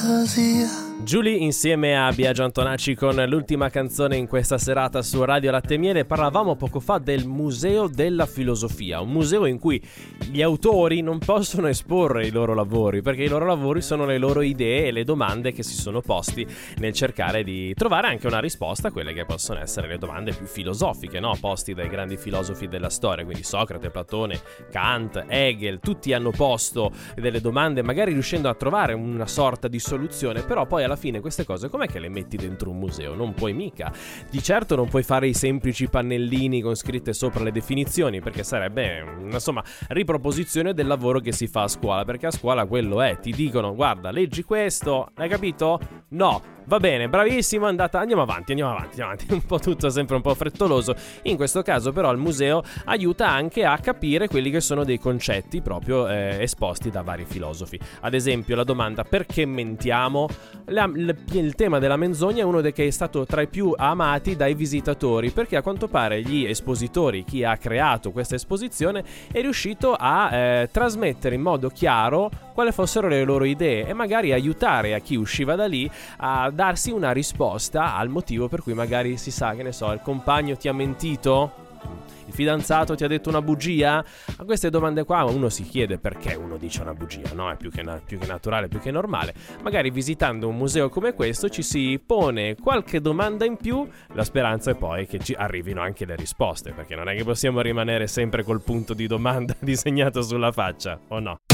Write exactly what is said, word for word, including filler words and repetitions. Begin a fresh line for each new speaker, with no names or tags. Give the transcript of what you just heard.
Julie insieme a Biagio Antonacci con l'ultima canzone in questa serata su Radio Latte e Miele. Parlavamo poco fa del Museo della Filosofia, un museo in cui gli autori non possono esporre i loro lavori, perché i loro lavori sono le loro idee e le domande che si sono posti nel cercare di trovare anche una risposta a quelle che possono essere le domande più filosofiche, no? Posti dai grandi filosofi della storia, quindi Socrate, Platone, Kant, Hegel. Tutti hanno posto delle domande, magari riuscendo a trovare una sorta di soluzione, però poi alla fine queste cose com'è che le metti dentro un museo? Non puoi mica. Di certo non puoi fare i semplici pannellini con scritte sopra le definizioni, perché sarebbe, insomma, riproposizione del lavoro che si fa a scuola, perché a scuola quello è, ti dicono guarda, leggi questo, hai capito? No. Va bene, bravissimo, andata, andiamo avanti, andiamo avanti, andiamo avanti, un po' tutto sempre un po' frettoloso. In questo caso però il museo aiuta anche a capire quelli che sono dei concetti proprio eh, esposti da vari filosofi. Ad esempio la domanda perché mentiamo? La, il, il tema della menzogna è uno dei che è stato tra i più amati dai visitatori, perché a quanto pare gli espositori, chi ha creato questa esposizione, è riuscito a eh, trasmettere in modo chiaro quali fossero le loro idee e magari aiutare a chi usciva da lì a darsi una risposta al motivo per cui magari si sa, che ne so, il compagno ti ha mentito, il fidanzato ti ha detto una bugia. A queste domande qua uno si chiede perché uno dice una bugia, no? È più che, na- più che naturale, più che normale. Magari visitando un museo come questo ci si pone qualche domanda in più, la speranza è poi che ci arrivino anche le risposte, perché non è che possiamo rimanere sempre col punto di domanda disegnato sulla faccia, o no?